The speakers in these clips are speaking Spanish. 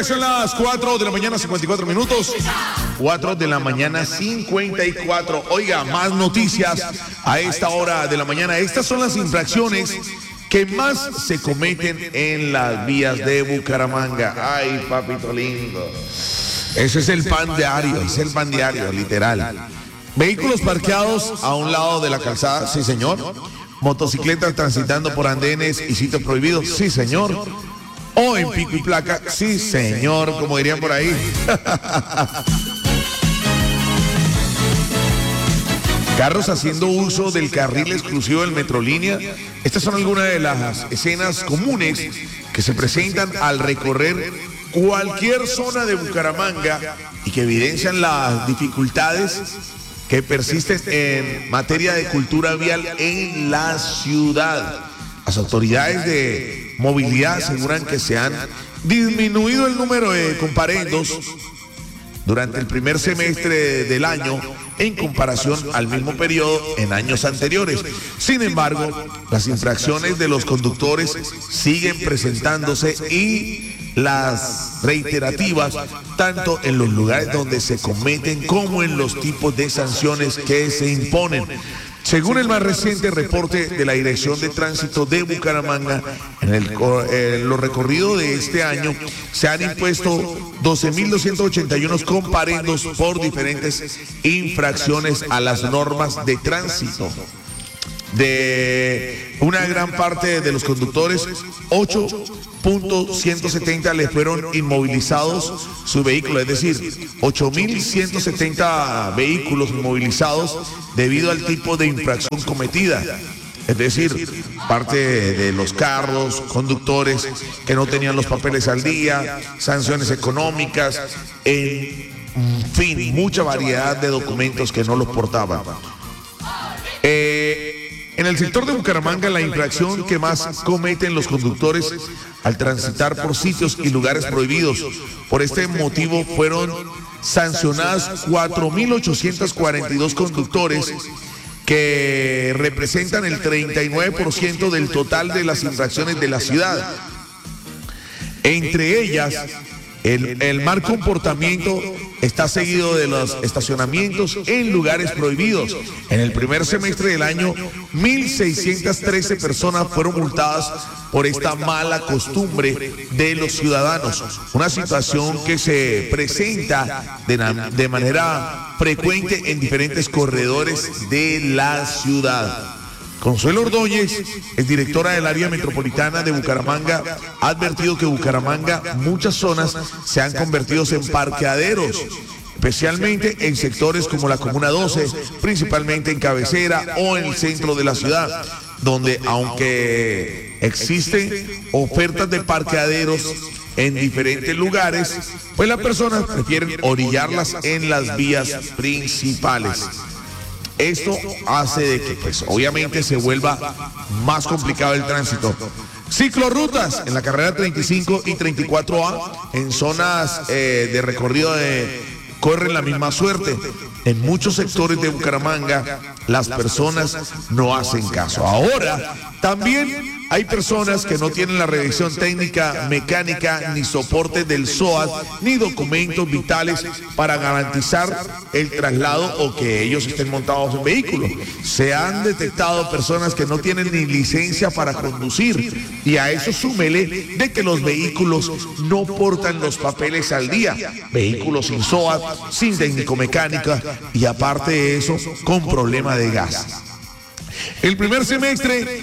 son las 4 de la mañana, 54 minutos. 4 de la mañana, 54. Oiga, más noticias a esta hora de la mañana. Estas son las infracciones que más se cometen en las vías de Bucaramanga. Ay, papito lindo. Ese es el pan diario, literal. Vehículos parqueados a un lado de la calzada, sí señor. Motocicletas transitando por andenes y sitios prohibidos, sí señor. O en pico y placa, sí señor, como dirían por ahí. Carros haciendo uso del carril exclusivo del Metrolínea. Estas son algunas de las escenas comunes que se presentan al recorrer cualquier zona de Bucaramanga y que evidencian las dificultades que persisten en materia de cultura vial en la ciudad. Las autoridades de movilidad aseguran que se han disminuido el número de comparendos durante el primer semestre del año en comparación al mismo periodo en años anteriores. Sin embargo, las infracciones de los conductores siguen presentándose y las reiterativas, tanto en los lugares donde se cometen como en los tipos de sanciones que se imponen. Según el más reciente reporte de la Dirección de Tránsito de Bucaramanga, en los recorridos de este año se han impuesto 12.281 comparendos por diferentes infracciones a las normas de tránsito. De una gran parte de los conductores, 8.170 le fueron inmovilizados su vehículo, es decir, 8.170 vehículos inmovilizados debido al tipo de infracción cometida. Es decir, parte de los carros, conductores que no tenían los papeles al día, sanciones económicas, en fin, mucha variedad de documentos que no los portaban. En el sector de Bucaramanga, la infracción que más cometen los conductores al transitar por sitios y lugares prohibidos. Por este motivo fueron sancionadas 4.842 conductores, que representan el 39% del total de las infracciones de la ciudad. Entre ellas, el mal comportamiento está seguido de los estacionamientos en lugares prohibidos. En el primer semestre del año, 1.613 personas fueron multadas por esta mala costumbre de los ciudadanos. Una situación que se presenta de manera frecuente en diferentes corredores de la ciudad. Consuelo Ordóñez, es directora del área metropolitana de Bucaramanga, ha advertido que Bucaramanga, muchas zonas se han convertido en parqueaderos, especialmente en sectores como la Comuna 12, principalmente en Cabecera o en el centro de la ciudad, donde aunque existen ofertas de parqueaderos en diferentes lugares, pues las personas prefieren orillarlas en las vías principales. Esto hace de que, pues, obviamente se vuelva más complicado el tránsito. Ciclorrutas en la carrera 35 y 34A, en zonas de recorrido corren la misma suerte. En muchos sectores de Bucaramanga, las personas no hacen caso. Ahora, también hay personas que no tienen la revisión técnica, mecánica, ni soporte del SOAT, ni documentos vitales para garantizar el traslado o que ellos estén montados en vehículos. Se han detectado personas que no tienen ni licencia para conducir, y a eso súmele de que los vehículos no portan los papeles al día. Vehículos sin SOAT, sin técnico mecánica y aparte de eso, con problema de gas. El primer semestre,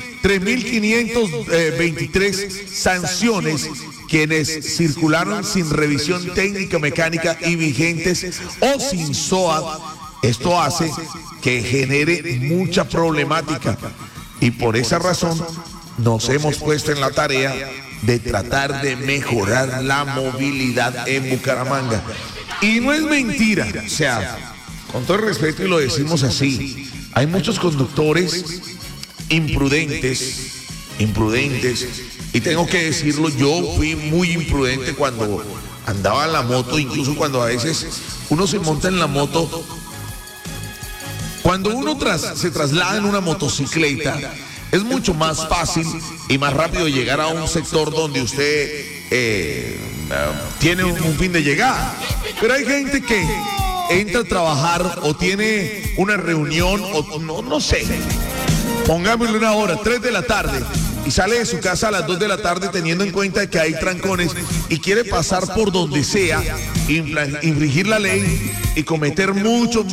3.523 sanciones quienes circularon sin revisión técnica mecánica y vigentes o sin SOAT. Esto hace que genere mucha problemática y por esa razón nos hemos puesto en la tarea de tratar de mejorar la movilidad en Bucaramanga. Y no es mentira, o sea, con todo el respeto y lo decimos así, hay muchos conductores imprudentes, y tengo que decirlo, yo fui muy imprudente cuando andaba en la moto, incluso cuando a veces uno se monta en la moto, cuando uno se traslada en una motocicleta, es mucho más fácil y más rápido llegar a un sector donde usted tiene un fin de llegada. Pero hay gente que entra a trabajar o tiene una reunión o no sé, pongámosle una hora, 3 de la tarde, y sale de su casa a las 2 de la tarde teniendo en cuenta que hay trancones y quiere pasar por donde sea, infringir la ley y cometer muchos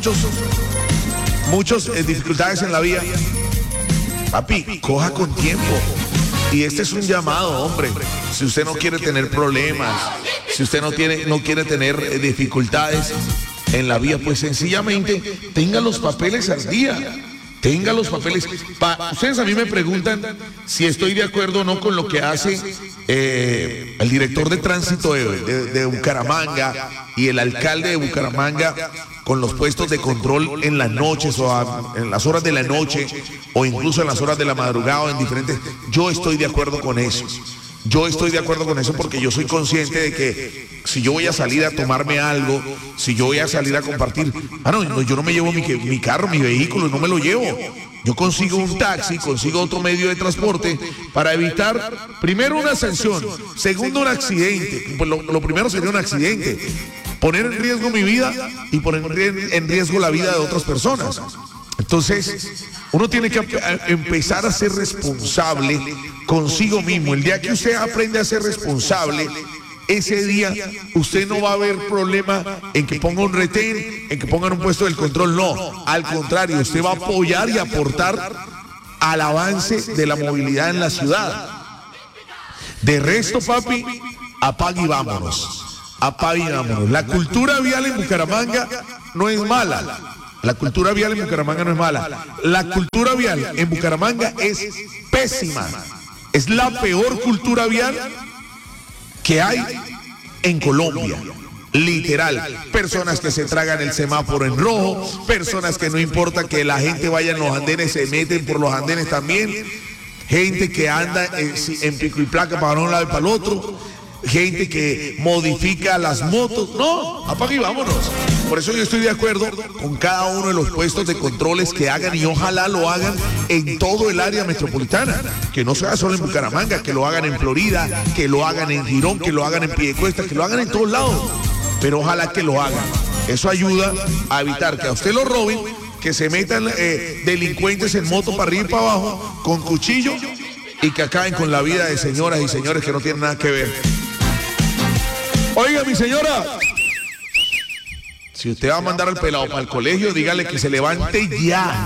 dificultades en la vía. Papi, coja con tiempo. Y este es un llamado, hombre. Si usted no quiere tener problemas, si usted no quiere tener dificultades en la vía, pues sencillamente tenga los papeles al día. Tenga los papeles. Ustedes a mí me preguntan si estoy de acuerdo o no con lo que hace el director de tránsito de Bucaramanga y el alcalde de Bucaramanga con los puestos de control en las noches o en las horas de la noche o incluso en las horas de la madrugada o en diferentes. Yo estoy de acuerdo con eso. Yo estoy de acuerdo con eso porque yo soy consciente de que si yo voy a salir a tomarme algo, si yo voy a salir a compartir, yo no me llevo mi carro, mi vehículo, no me lo llevo. Yo consigo un taxi, consigo otro medio de transporte para evitar, primero, una sanción, segundo, un accidente. Pues lo primero sería un accidente, poner en riesgo mi vida y poner en riesgo la vida de otras personas. Entonces, uno tiene que empezar a ser responsable consigo mismo. El día que usted aprende a ser responsable, ese día usted no va a haber problema en que ponga un retén, en que pongan un puesto del control. No, al contrario, usted va a apoyar y aportar al avance de la movilidad en la ciudad. De resto, papi, apague y vámonos. Apague y vámonos. La cultura vial en Bucaramanga no es mala. La cultura vial en Bucaramanga no es mala. La cultura vial en Bucaramanga es pésima. Es la peor cultura vial que hay en Colombia. Literal. Personas que se tragan el semáforo en rojo, personas que no importa que la gente vaya en los andenes, se meten por los andenes también, gente que anda en pico y placa para un lado y para el otro, gente que modifica las motos. No, apaga y vámonos. Por eso yo estoy de acuerdo con cada uno de los puestos de controles que hagan, y ojalá lo hagan en todo el área metropolitana, que no sea solo en Bucaramanga, que lo hagan en Florida, que lo hagan en Girón, que lo hagan en Piedecuesta, que lo hagan en todos lados, pero ojalá que lo hagan. Eso ayuda a evitar que a usted lo roben, que se metan delincuentes en moto para arriba y para abajo con cuchillo y que acaben con la vida de señoras y señores que no tienen nada que ver. Oiga, mi señora, si usted va a mandar al pelado para el colegio, dígale que se levante ya.